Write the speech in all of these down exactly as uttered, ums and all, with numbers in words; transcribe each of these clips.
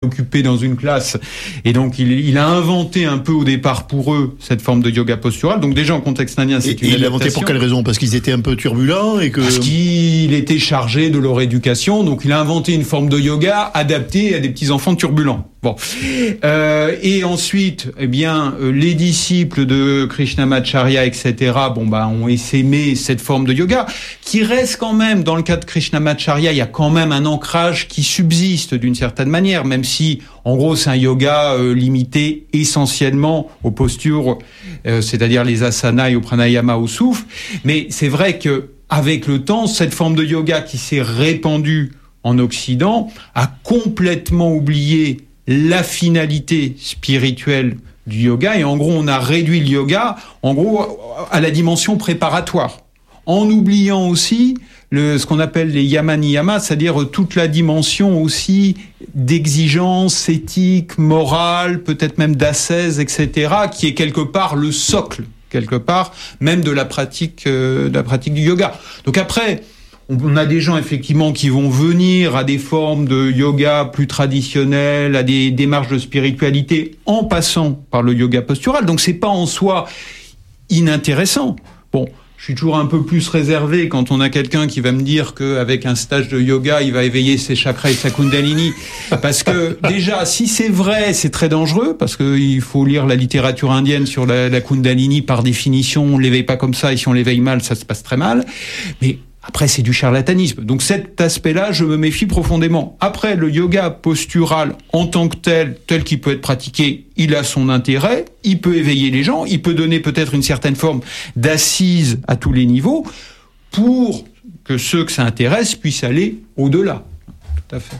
occupé dans une classe. Et donc, il, il a inventé un peu au départ pour eux cette forme de yoga postural. Donc déjà, en contexte indien, c'est et, une et adaptation. il l'a inventé pour quelle raison? Parce qu'ils étaient un peu turbulents et que... Parce qu'il était chargé de leur éducation. Donc, il a inventé une forme de yoga adaptée à des petits-enfants turbulents. Bon. Euh, et ensuite, eh bien, euh, les disciples de Krishnamacharya, et cetera, bon, bah, ont essaimé cette forme de yoga, qui reste quand même, dans le cas de Krishnamacharya, il y a quand même un ancrage qui subsiste d'une certaine manière, même si, en gros, c'est un yoga euh, limité essentiellement aux postures, euh, c'est-à-dire les asanas et au pranayama, au souffle. Mais c'est vrai que, avec le temps, cette forme de yoga qui s'est répandue en Occident a complètement oublié la finalité spirituelle du yoga, et en gros, on a réduit le yoga, en gros, à la dimension préparatoire, en oubliant aussi le, ce qu'on appelle les yama niyama, c'est-à-dire toute la dimension aussi d'exigence éthique, morale, peut-être même d'ascèse, et cetera, qui est quelque part le socle, quelque part, même de la pratique, euh, de la pratique du yoga. Donc après, on a des gens effectivement qui vont venir à des formes de yoga plus traditionnelles, à des démarches de spiritualité en passant par le yoga postural. Donc c'est pas en soi inintéressant. Bon, je suis toujours un peu plus réservé quand on a quelqu'un qui va me dire qu'avec un stage de yoga, il va éveiller ses chakras et sa kundalini. Parce que déjà, si c'est vrai, c'est très dangereux, parce qu'il faut lire la littérature indienne sur la, la kundalini. Par définition, on l'éveille pas comme ça, et si on l'éveille mal, ça se passe très mal. Mais après, c'est du charlatanisme. Donc cet aspect-là, je me méfie profondément. Après, le yoga postural en tant que tel, tel qu'il peut être pratiqué, il a son intérêt, il peut éveiller les gens, il peut donner peut-être une certaine forme d'assise à tous les niveaux pour que ceux que ça intéresse puissent aller au-delà. Tout à fait.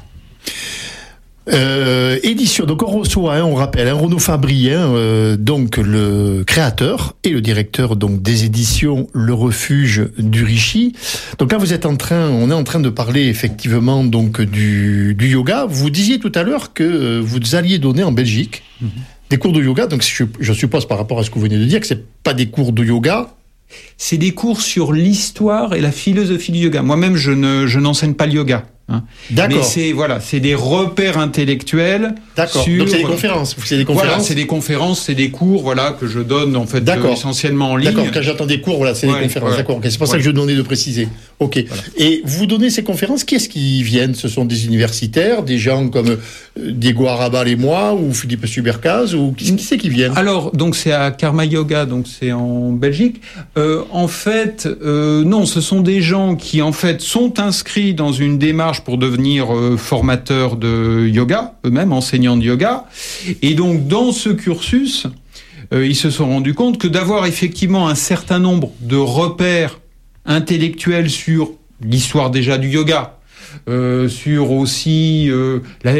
Euh, édition, donc on reçoit, hein, on rappelle, hein, Renaud Fabry, hein, euh, donc le créateur et le directeur donc des éditions Le Refuge du Rishi. Donc là, vous êtes en train, on est en train de parler effectivement donc du, du yoga. Vous disiez tout à l'heure que vous alliez donner en Belgique mm-hmm. des cours de yoga. Donc je, je suppose par rapport à ce que vous venez de dire que c'est pas des cours de yoga. C'est des cours sur l'histoire et la philosophie du yoga. Moi-même, je ne, je n'enseigne pas le yoga. Hein. D'accord. Mais c'est voilà, c'est des repères intellectuels. D'accord. Sur... Donc c'est des conférences. C'est des conférences. Voilà, c'est des conférences, c'est des cours, voilà, que je donne en fait euh, essentiellement en ligne. D'accord. Quand j'entends des cours, voilà, c'est ouais, des conférences. Voilà. D'accord. Okay. C'est pour ouais. ça que je demandais de préciser. Ok. Voilà. Et vous donnez ces conférences, qui est-ce qui viennent? Ce sont des universitaires, des gens comme Diego Arabal et moi, ou Philippe Subercaz, ou qui, qui c'est qui viennent? Alors, donc c'est à Karma Yoga, donc c'est en Belgique. Euh, en fait, euh, non, ce sont des gens qui en fait sont inscrits dans une démarche pour devenir euh, formateurs de yoga, eux-mêmes enseignants de yoga. Et donc, dans ce cursus, euh, ils se sont rendus compte que d'avoir effectivement un certain nombre de repères intellectuels sur l'histoire déjà du yoga, euh, sur aussi euh, la,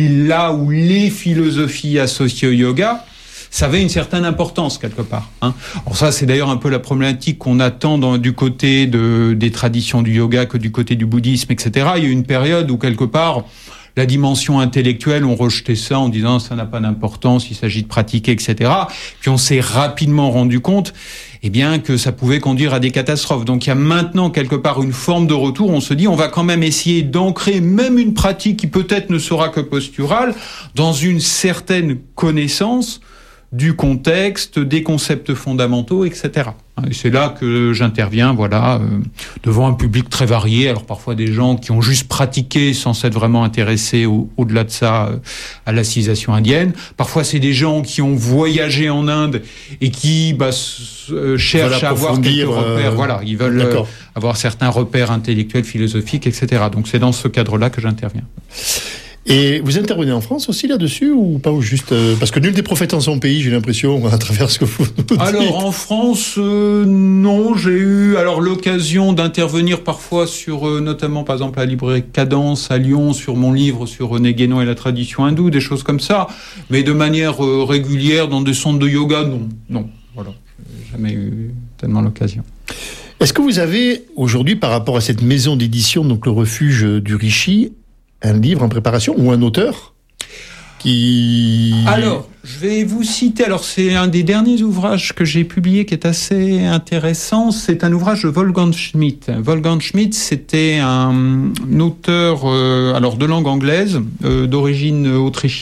là où les philosophies associées au yoga, ça avait une certaine importance quelque part. Hein. Alors ça, c'est d'ailleurs un peu la problématique qu'on attend dans, du côté de, des traditions du yoga que du côté du bouddhisme, et cetera. Il y a eu une période où quelque part, la dimension intellectuelle, on rejetait ça en disant ça n'a pas d'importance, il s'agit de pratiquer, et cetera. Puis on s'est rapidement rendu compte, eh bien, que ça pouvait conduire à des catastrophes. Donc il y a maintenant quelque part une forme de retour. On se dit, on va quand même essayer d'ancrer même une pratique qui peut-être ne sera que posturale dans une certaine connaissance du contexte, des concepts fondamentaux, et cetera. Et c'est là que j'interviens, voilà, euh, devant un public très varié. Alors parfois des gens qui ont juste pratiqué sans s'être vraiment intéressés au, au-delà de ça euh, à la civilisation indienne. Parfois c'est des gens qui ont voyagé en Inde et qui bah, s- euh, cherchent à avoir quelques repères. Euh... Voilà, ils veulent euh, avoir certains repères intellectuels, philosophiques, et cetera. Donc c'est dans ce cadre-là que j'interviens. Et vous intervenez en France aussi là-dessus ou pas, ou juste euh, parce que nul des prophètes en son pays, j'ai l'impression, à travers ce que vous nous dites. Alors en France, euh, non, j'ai eu alors l'occasion d'intervenir parfois sur, euh, notamment par exemple à la librairie Cadence à Lyon, sur mon livre sur René Guénon et la tradition hindoue, des choses comme ça, mais de manière euh, régulière dans des centres de yoga, non, non, voilà, j'ai jamais eu tellement l'occasion. Est-ce que vous avez aujourd'hui, par rapport à cette maison d'édition, donc le Refuge du Rishi, un livre en préparation ou un auteur qui... Alors, je vais vous citer, alors c'est un des derniers ouvrages que j'ai publié qui est assez intéressant, c'est un ouvrage de Wolfgang Schmidt. Wolfgang Schmidt, c'était un auteur euh, alors de langue anglaise, euh, d'origine autrichienne,